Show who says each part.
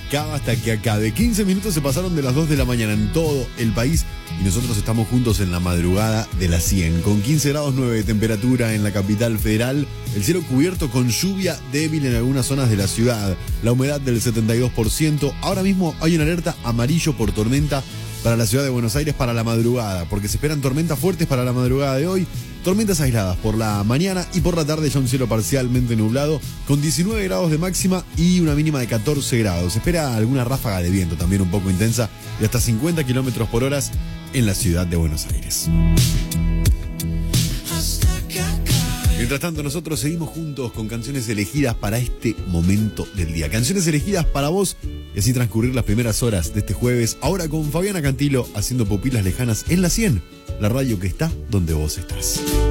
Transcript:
Speaker 1: acaba hasta que acabe. 15 minutos se pasaron de las 2 de la mañana en todo el país y nosotros estamos juntos en la madrugada de las 100. Con 15 grados 9 de temperatura en la capital federal, el cielo cubierto con lluvia débil en algunas zonas de la ciudad, la humedad del 72%. Ahora mismo hay una alerta amarillo por tormenta para la ciudad de Buenos Aires para la madrugada, porque se esperan tormentas fuertes para la madrugada de hoy, tormentas aisladas por la mañana y por la tarde ya un cielo parcialmente nublado, con 19 grados de máxima y una mínima de 14 grados. Se espera alguna ráfaga de viento también un poco intensa de hasta 50 kilómetros por hora en la ciudad de Buenos Aires. Mientras tanto, nosotros seguimos juntos con canciones elegidas para este momento del día. Canciones elegidas para vos y así transcurrir las primeras horas de este jueves. Ahora con Fabiana Cantilo haciendo Pupilas Lejanas en la 100, la radio que está donde vos estás.